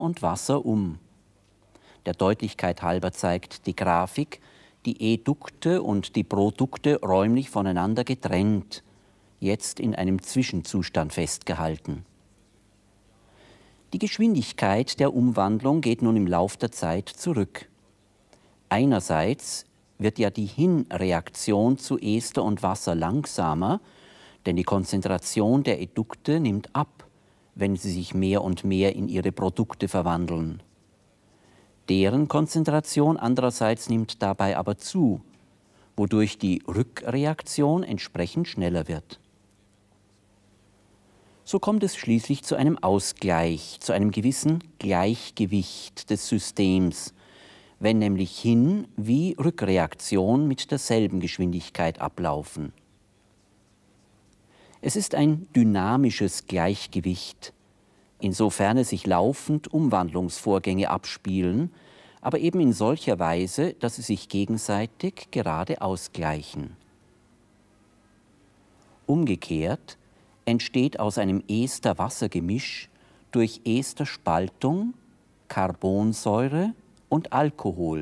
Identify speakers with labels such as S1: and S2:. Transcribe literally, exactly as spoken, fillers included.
S1: und Wasser um. Der Deutlichkeit halber zeigt die Grafik die Edukte und die Produkte räumlich voneinander getrennt, jetzt in einem Zwischenzustand festgehalten. Die Geschwindigkeit der Umwandlung geht nun im Lauf der Zeit zurück. Einerseits wird ja die Hinreaktion zu Ester und Wasser langsamer, denn die Konzentration der Edukte nimmt ab, wenn sie sich mehr und mehr in ihre Produkte verwandeln. Deren Konzentration andererseits nimmt dabei aber zu, wodurch die Rückreaktion entsprechend schneller wird. So kommt es schließlich zu einem Ausgleich, zu einem gewissen Gleichgewicht des Systems, wenn nämlich Hin- wie Rückreaktion mit derselben Geschwindigkeit ablaufen. Es ist ein dynamisches Gleichgewicht, insofern es sich laufend Umwandlungsvorgänge abspielen, aber eben in solcher Weise, dass sie sich gegenseitig gerade ausgleichen. Umgekehrt entsteht aus einem Ester-Wasser-Gemisch durch Esterspaltung Carbonsäure und Alkohol